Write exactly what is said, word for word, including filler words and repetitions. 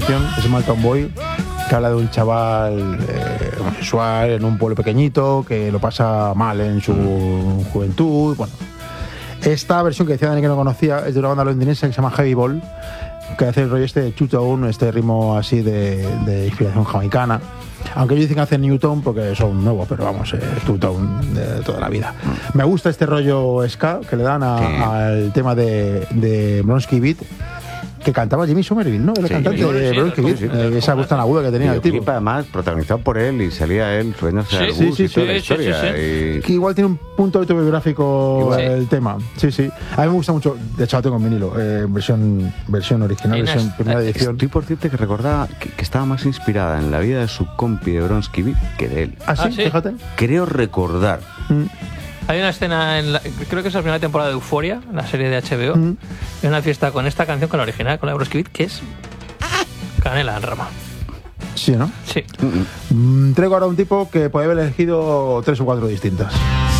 Es Malton Boy, que habla de un chaval eh, homosexual en un pueblo pequeñito que lo pasa mal en su juventud. Bueno, esta versión que decía Dani que no conocía es de una banda londinense que se llama Heavy Ball, que hace el rollo este de two-tone, este ritmo así de, de inspiración jamaicana. Aunque ellos dicen que hacen Newton porque son nuevos, pero vamos, eh, two-tone de toda la vida. Me gusta este rollo ska que le dan a, sí. al tema de, de Bronski Beat, que cantaba Jimmy Somerville, ¿no? El sí, cantante sí, de sí, Bronski Beat, sí, sí, eh, esa voz tan aguda que tenía el tipo. Además, protagonizado por él y salía él sueños sí, de sí, sí, y toda sí, la historia. sí, sí, sí. Y... Que igual tiene un punto autobiográfico igual, el sí. tema. Sí, sí. A mí me gusta mucho, de hecho lo tengo en vinilo, eh, versión, versión original, en versión es, primera edición. Estoy por decirte que recordaba que, que estaba más inspirada en la vida de su compi de Bronski Beat que de él. ¿Ah, sí? ¿Ah, sí? Fíjate. Creo recordar. Mm. Hay una escena, en la, creo que es la primera temporada de Euphoria, la serie de H B O, mm. hay una fiesta con esta canción, con la original, con la Bronski Beat, que es canela en rama. Sí, ¿no? Sí. Mm-mm. Mm, traigo ahora un tipo que puede haber elegido tres o cuatro distintas.